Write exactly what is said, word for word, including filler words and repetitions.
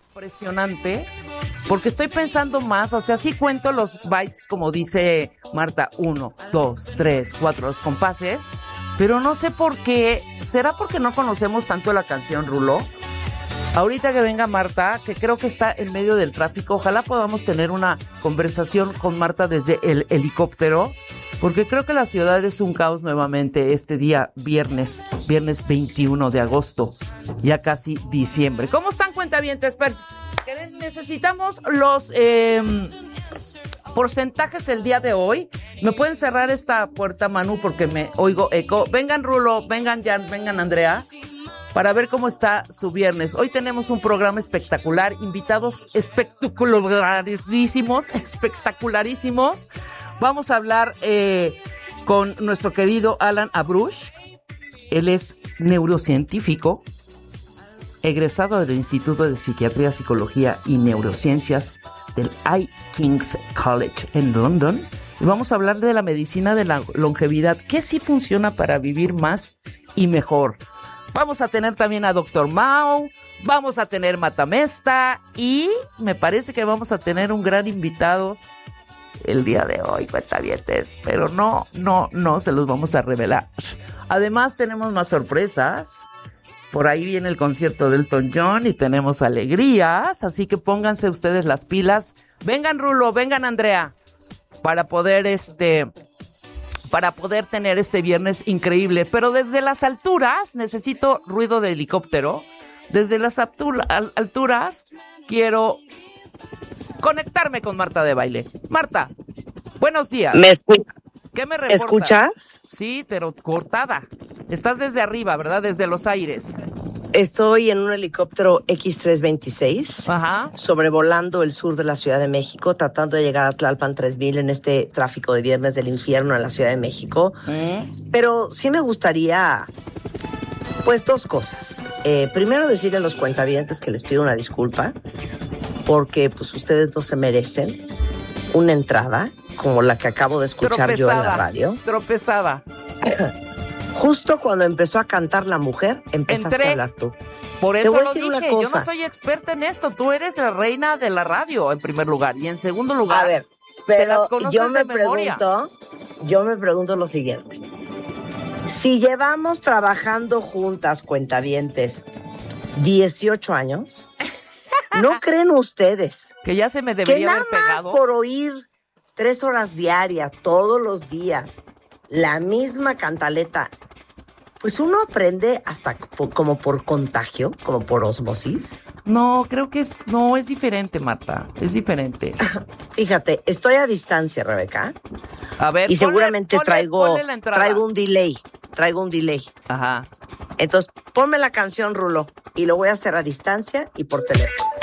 impresionante, porque estoy pensando más, o sea, sí cuento los bytes, como dice Marta, uno, dos, tres, cuatro, los compases, pero no sé por qué. ¿Será porque no conocemos tanto la canción, Rulo? Ahorita que venga Marta, que creo que está en medio del tráfico, ojalá podamos tener una conversación con Marta desde el helicóptero, porque creo que la ciudad es un caos nuevamente este día viernes, viernes veintiuno de agosto, ya casi diciembre. ¿Cómo están, cuentavientes? Pues, necesitamos los eh, porcentajes el día de hoy. ¿Me pueden cerrar esta puerta, Manu, porque me oigo eco? Vengan, Rulo, vengan, Jan, vengan, Andrea, para ver cómo está su viernes. Hoy tenemos un programa espectacular, invitados espectacularísimos, espectacularísimos. Vamos a hablar eh, con nuestro querido Alan Abrush. Él es neurocientífico, egresado del Instituto de Psiquiatría, Psicología y Neurociencias del I King's College en London. Y vamos a hablar de la medicina de la longevidad, que sí funciona para vivir más y mejor. Vamos a tener también a doctor Mao, vamos a tener Matamesta y me parece que vamos a tener un gran invitado el día de hoy, cuentavientes, pero no, no, no se los vamos a revelar. Además tenemos más sorpresas. Por ahí viene el concierto del Elton John y tenemos alegrías, así que pónganse ustedes las pilas. Vengan, Rulo, vengan, Andrea, para poder este, para poder tener este viernes increíble. Pero desde las alturas necesito ruido de helicóptero. Desde las alturas quiero conectarme con Marta de Baile. Marta, buenos días. ¿Me escu- ¿Qué me reportas? ¿Escuchas? Sí, pero cortada. Estás desde arriba, ¿verdad? Desde los aires. Estoy en un helicóptero equis trescientos veintiséis, Ajá. sobrevolando el sur de la Ciudad de México, tratando de llegar a Tlalpan tres mil en este tráfico de viernes del infierno en la Ciudad de México. ¿Eh? Pero sí me gustaría, pues, dos cosas. Eh, primero, decirle a los cuentavientes que les pido una disculpa, porque pues ustedes no se merecen una entrada como la que acabo de escuchar tropezada, yo en la radio. Tropezada. Justo cuando empezó a cantar la mujer, empezaste Entré. a hablar tú. Por eso lo dije, yo no soy experta en esto. Tú eres la reina de la radio, en primer lugar. Y en segundo lugar, a ver, pero te las conoces yo me de memoria. Pregunto, yo me pregunto lo siguiente. Si llevamos trabajando juntas, cuentavientes, dieciocho años, ¿no creen ustedes que ya se me debería que haber pegado? Nada más por oír tres horas diarias, todos los días, la misma cantaleta, pues uno aprende hasta como por contagio, como por osmosis? No, creo que es, no, es diferente, Marta, es diferente. Fíjate, estoy a distancia, Rebeca. A ver, y ponle, seguramente ponle, traigo, ponle traigo un delay, traigo un delay. Ajá. Entonces, ponme la canción, Rulo, y lo voy a hacer a distancia y por teléfono.